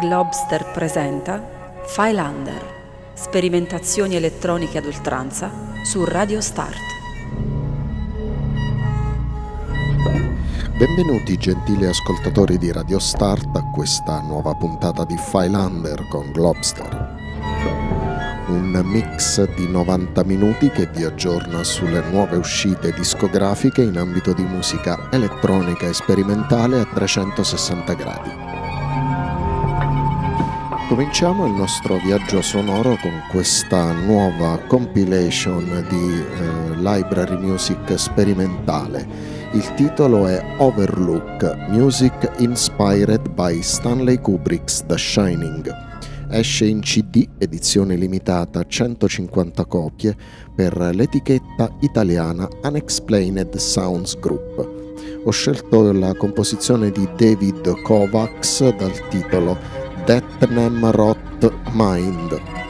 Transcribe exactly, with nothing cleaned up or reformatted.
Globster presenta Filander, sperimentazioni elettroniche ad oltranza su Radio Start. Benvenuti gentili ascoltatori di Radio Start a questa nuova puntata di Filander con Globster. Un mix di novanta minuti che vi aggiorna sulle nuove uscite discografiche in ambito di musica elettronica e sperimentale a trecentosessanta gradi. Cominciamo il nostro viaggio sonoro con questa nuova compilation di eh, library music sperimentale. Il titolo è Overlook, Music Inspired by Stanley Kubrick's The Shining. Esce in C D, edizione limitata, centocinquanta copie, per l'etichetta italiana Unexplained Sounds Group. Ho scelto la composizione di David Kovacs dal titolo Deathnem Rot Mind.